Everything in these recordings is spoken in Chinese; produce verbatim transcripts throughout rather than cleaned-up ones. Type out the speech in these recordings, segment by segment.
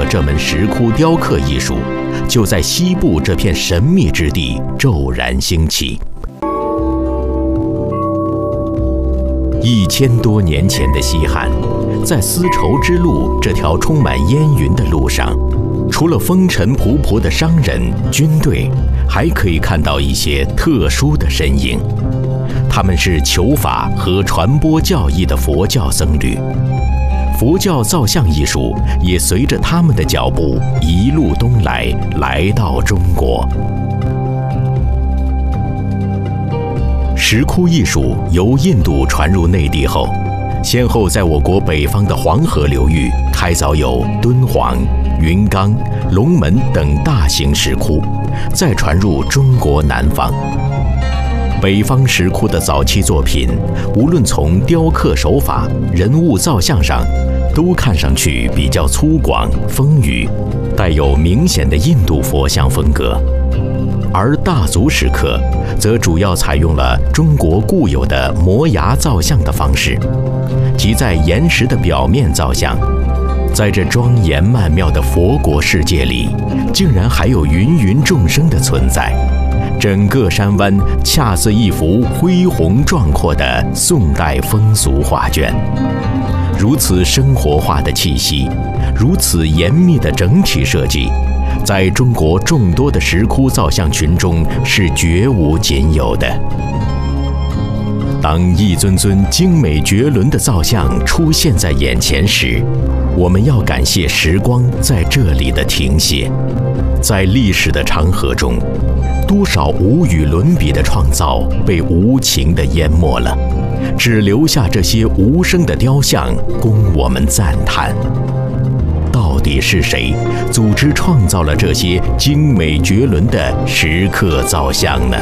这门石窟雕刻艺术，就在西部这片神秘之地骤然兴起。一千多年前的西汉，在丝绸之路这条充满烟云的路上，除了风尘仆仆的商人、军队，还可以看到一些特殊的身影。他们是求法和传播教义的佛教僧侣。佛教造像艺术也随着他们的脚步一路东来，来到中国。石窟艺术由印度传入内地后，先后在我国北方的黄河流域开凿有敦煌、云冈、龙门等大型石窟，再传入中国南方。北方石窟的早期作品，无论从雕刻手法、人物造像上，都看上去比较粗犷丰腴，带有明显的印度佛像风格。而大足石刻则主要采用了中国固有的摩崖造像的方式，即在岩石的表面造像。在这庄严曼妙的佛国世界里，竟然还有芸芸众生的存在。整个山湾恰似一幅恢宏壮阔的宋代风俗画卷。如此生活化的气息，如此严密的整体设计，在中国众多的石窟造像群中是绝无仅有的。当一尊尊精美绝伦的造像出现在眼前时，我们要感谢时光在这里的停歇。在历史的长河中，多少无与伦比的创造被无情地淹没了，只留下这些无声的雕像供我们赞叹。到底是谁组织创造了这些精美绝伦的石刻造像呢？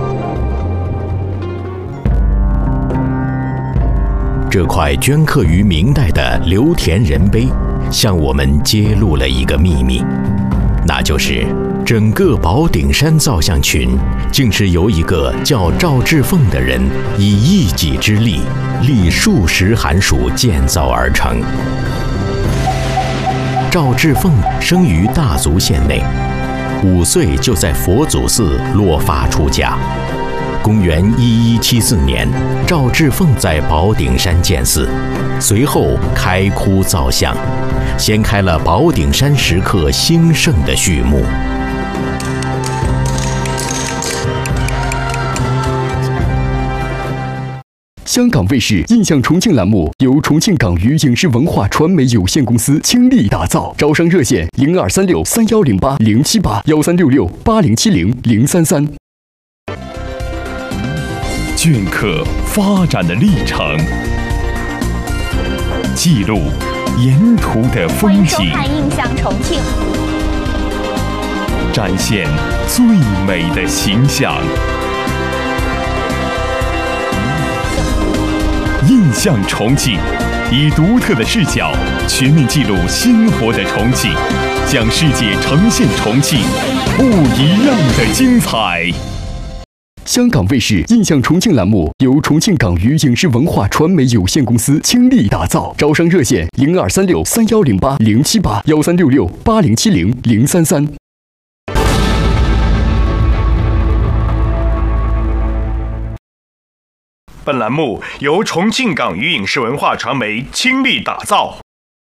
这块镌刻于明代的刘田人碑，向我们揭露了一个秘密，那就是整个宝顶山造像群，竟是由一个叫赵志凤的人以一己之力，历数十寒暑建造而成。赵志凤生于大足县内，五岁就在佛祖寺落发出家。公元一一七四年，赵志凤在宝顶山建寺，随后开窟造像，掀开了宝顶山石刻兴盛的序幕。 香港卫视印象重庆栏目由重庆港娱影视文化传媒有限公司倾力打造，招商热线零二三六三幺零八零七八幺三六六八零七零零三三。 镌刻发展的历程，记录沿途的风景， 欢迎收看《印象重庆》， 展现最美的形象。印象重庆，以独特的视角全面记录鲜活的重庆，向世界呈现重庆不一样的精彩。 香港卫视印象重庆栏目由重庆港娱影视文化传媒有限公司倾力打造，招商热线零二三六三幺零八零七八幺三六六八零七零零三三。 本栏目由重庆港娱影视文化传媒倾力打造。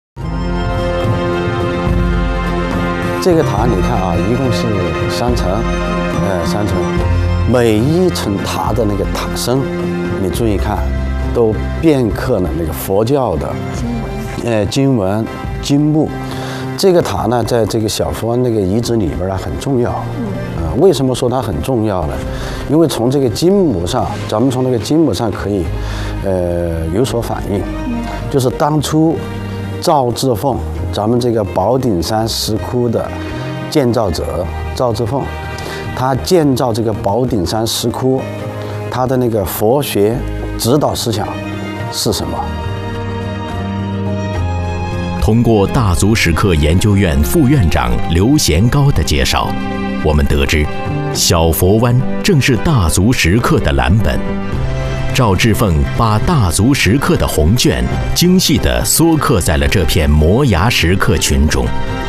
这个塔你看啊，一共是三层，呃，三层，每一层塔的那个塔身，你注意看，都镌刻了那个佛教的经文，呃，经文、经目。这个塔呢，在这个小佛那个遗址里边呢很重要。呃，为什么说它很重要呢？因为从这个经目上，咱们从那个经目上可以，呃，有所反映，就是当初赵志凤，咱们这个宝顶山石窟的建造者赵志凤，他建造这个宝顶山石窟，他的那个佛学指导思想是什么？ 通过大足石刻研究院副院长刘贤高的介绍，我们得知，小佛湾正是大足石刻的蓝本。赵志凤把大足石刻的红镌精细地缩刻在了这片摩崖石刻群中，